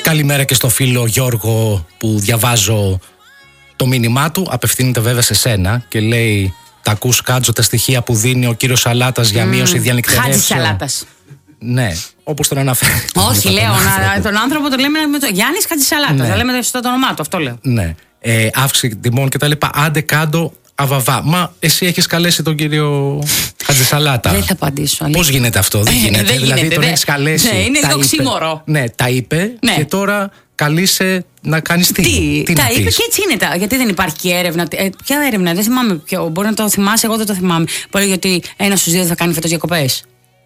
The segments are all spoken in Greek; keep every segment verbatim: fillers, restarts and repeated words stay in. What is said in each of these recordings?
Καλημέρα και στο φίλο Γιώργο που διαβάζω το μήνυμά του. Απευθύνεται βέβαια σε σένα και λέει: τα ακούς, Κάτζο, τα στοιχεία που δίνει ο κύριος Σαλάτας για μείωση mm, διανυκτερεύσεων? Χάτζης Σαλάτας. Ναι, όπως τον αναφέρει. Όχι, λέω, να, τον άνθρωπο τον λέμε με το Γιάννης Χάτζης Σαλάτας. Ναι. Θα λέμε στο το όνομά του, αυτό λέω. Ναι. Ε, αύξηση τιμών κτλ. Άντε κάτω, αβαβά. Μα εσύ έχεις καλέσει τον κύριο Χατζησαλάτα. Δεν θα απαντήσω. Πώς γίνεται αυτό? Δεν γίνεται. δεν δηλαδή γίνεται, τον δε... έχεις καλέσει. Ναι, είναι δοξίμορο. Ναι, τα είπε ναι. Και τώρα καλείσαι να κάνεις τι. Τι, τι τα να είπε πεις. και έτσι είναι. Τα, γιατί δεν υπάρχει και έρευνα. Ε, ποια έρευνα, δεν θυμάμαι ποιο. Μπορεί να το θυμάσαι, εγώ δεν το θυμάμαι. Που έλεγε ότι ένα στους δύο θα κάνει φέτος διακοπές.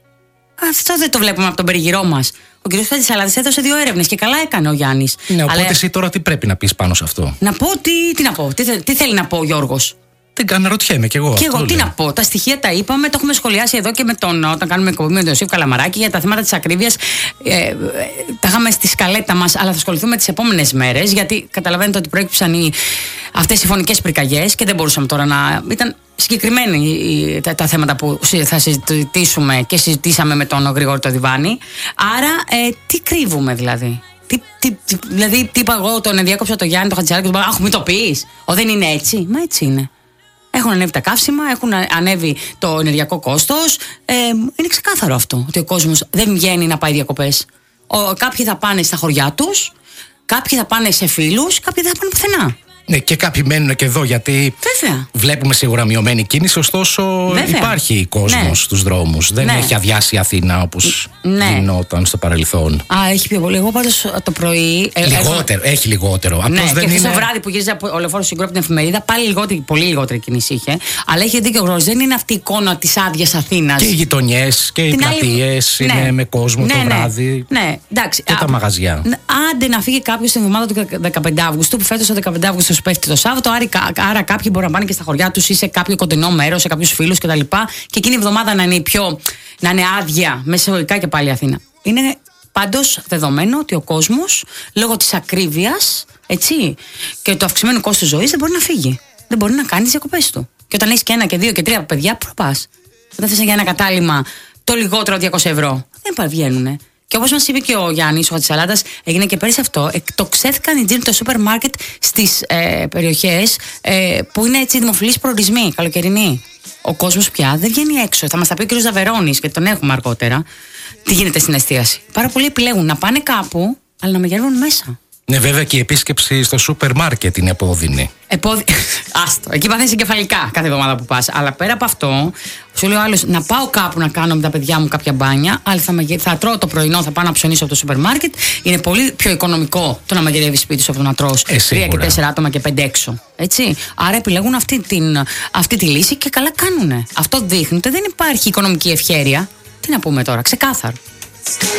Αυτό δεν το βλέπουμε από τον περιγυρό μας. Ο κ. Χατζησαλάτας έδωσε δύο έρευνες και καλά έκανε ο Γιάννης. Ναι, οπότε αλλά... εσύ τώρα τι πρέπει να πεις πάνω σε αυτό? Να πω τι, τι να πω, τι, τι θέλει να πω ο Γιώργος. Δεν κάνω, ρωτιέμαι κι εγώ. Και εγώ τι λέω. να πω. Τα στοιχεία τα είπαμε, το έχουμε σχολιάσει εδώ και με τον, όταν κάνουμε εκπομπή με τον Ιωσήφ Καλαμαράκη για τα θέματα της ακρίβειας. Ε, ε, τα είχαμε στη σκαλέτα μας, αλλά θα ασχοληθούμε τις επόμενες μέρες. Γιατί καταλαβαίνετε ότι προέκυψαν οι, αυτές οι φωνικές πυρκαγιές και δεν μπορούσαμε τώρα να. Ήταν συγκεκριμένα τα, τα θέματα που θα συζητήσουμε και συζητήσαμε με τον Γρηγόρη το Διβάνι. Άρα, ε, τι κρύβουμε δηλαδή. Τι, τι, τι, δηλαδή, τι είπα εγώ, τον διέκοψα το Γιάννη, τον Χατζησαλάτα και τον είπα: αχ, μην το πεις. Ο, δεν είναι έτσι. Μα έτσι είναι. Έχουν ανέβει τα καύσιμα, έχουν ανέβει το ενεργειακό κόστος. Ε, είναι ξεκάθαρο αυτό, ότι ο κόσμος δεν βγαίνει να πάει διακοπές. Ο, κάποιοι θα πάνε στα χωριά τους, κάποιοι θα πάνε σε φίλους, κάποιοι δεν θα πάνε πουθενά. Ναι, και κάποιοι μένουν και εδώ γιατί βέβαια. Βλέπουμε σίγουρα μειωμένη κίνηση, ωστόσο βέβαια. Υπάρχει κόσμος ναι. στους δρόμους. Δεν ναι. έχει αδειάσει η Αθήνα όπως ναι. γινόταν στο παρελθόν. Α, έχει πιο πολύ. Εγώ πάντως το πρωί. Λιγότερο, έχω... έχει λιγότερο. Ναι, απλώς δεν και είναι... το βράδυ που γύριζε ο Λεωφόρος Συγκρού από την εφημερίδα, πάλι λιγότερη, πολύ λιγότερη κίνηση είχε. Αλλά έχει δίκιο ο Γρηγόρης, δεν είναι αυτή η εικόνα της άδειας Αθήνας. Και οι γειτονιές και οι πλατείες άλλη... είναι ναι. με κόσμο ναι, το βράδυ. Ναι, ναι. Εντάξει. Και α... τα μαγαζιά. Άντε να φύγει κάποιος την εβδομάδα του δεκαπέντε Αυγούστου, που φέτος το δεκαπέντε Αυγούστου πέφτει το Σάββατο, άρα κάποιοι μπορούν να πάνε και στα χωριά τους ή σε κάποιο κοντινό μέρος, σε κάποιους φίλους κτλ. Και εκείνη η εβδομάδα να είναι η πιο. Να είναι άδεια, μεσαιωικά και πάλι η Αθήνα. Είναι πάντως δεδομένο ότι ο κόσμος, λόγω της ακρίβειας, έτσι, και του αυξημένου κόστου ζωής, δεν μπορεί να φύγει. Δεν μπορεί να κάνει τις διακοπές του. Και όταν έχεις και ένα και δύο και τρία παιδιά, πού πας? Όταν θες για ένα κατάλημα το λιγότερο διακόσια ευρώ, δεν παρβγαίνουνε. Και όπως μας είπε και ο Γιάννης, ο Χατζησαλάτας, έγινε και πέρυσι αυτό. Εκτοξεύτηκαν οι τζίροι το σούπερ μάρκετ στις ε, περιοχές ε, που είναι έτσι δημοφιλείς προορισμοί, καλοκαιρινοί. Ο κόσμος πια δεν βγαίνει έξω. Θα μας τα πει ο κ. Ζαβερώνης, και τον έχουμε αργότερα, τι γίνεται στην εστίαση. Πάρα πολλοί επιλέγουν να πάνε κάπου, αλλά να μεγαλώνουν μέσα. Ναι, βέβαια και η επίσκεψη στο σούπερ μάρκετ είναι επώδυνη. Επώδυνη. Άστο. Εκεί παθαίνεις εγκεφαλικά κάθε εβδομάδα που πας. Αλλά πέρα από αυτό, σου λέει ο άλλος να πάω κάπου να κάνω με τα παιδιά μου κάποια μπάνια, αλλά θα, μαγε... θα τρώω το πρωινό, θα πάω να ψωνίσω από το σούπερ μάρκετ. Είναι πολύ πιο οικονομικό το να μαγειρεύεις σπίτι σου από το να τρως ε, τρία και τέσσερα άτομα και πέντε έξω. Έτσι. Άρα επιλέγουν αυτή, την... αυτή τη λύση και καλά κάνουνε. Αυτό δείχνει ότι δεν υπάρχει οικονομική ευχέρεια. Τι να πούμε τώρα, ξεκάθαρο.